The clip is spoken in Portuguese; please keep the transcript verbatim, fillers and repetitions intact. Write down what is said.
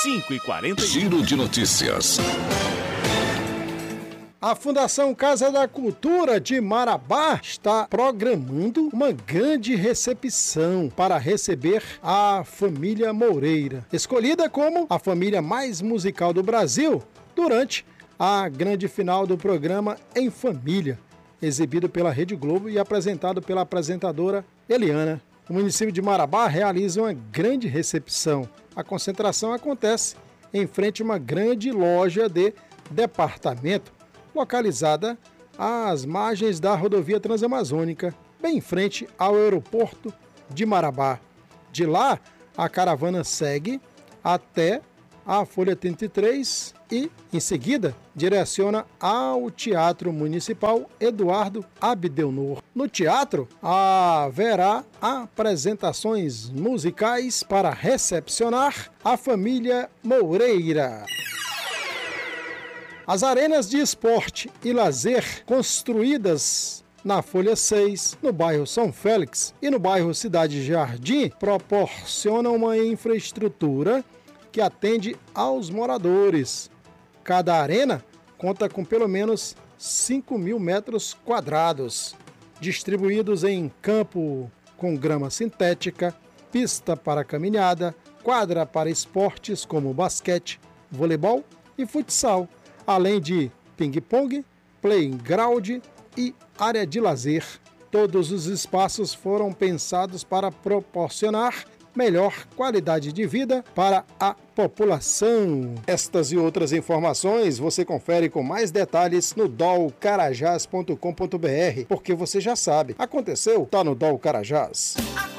cinco e quarenta e um. Giro de notícias. A Fundação Casa da Cultura de Marabá está programando uma grande recepção para receber a família Moreira, escolhida como a família mais musical do Brasil, durante a grande final do programa Em Família, exibido pela Rede Globo e apresentado pela apresentadora Eliana. O município de Marabá realiza uma grande recepção. A concentração acontece em frente a uma grande loja de departamento, localizada às margens da rodovia Transamazônica, bem em frente ao aeroporto de Marabá. De lá, a caravana segue até a Folha trinta e três e, em seguida, direciona ao Teatro Municipal Eduardo Abdelnour. No teatro, haverá apresentações musicais para recepcionar a família Moreira. As arenas de esporte e lazer construídas na Folha seis, no bairro São Félix e no bairro Cidade Jardim proporcionam uma infraestrutura que atende aos moradores. Cada arena conta com pelo menos cinco mil metros quadrados, distribuídos em campo com grama sintética, pista para caminhada, quadra para esportes como basquete, voleibol e futsal, além de ping-pong, playground e área de lazer. Todos os espaços foram pensados para proporcionar melhor qualidade de vida para a população. Estas e outras informações você confere com mais detalhes no dol carajás ponto com ponto br, porque você já sabe, aconteceu, tá no Dol Carajás.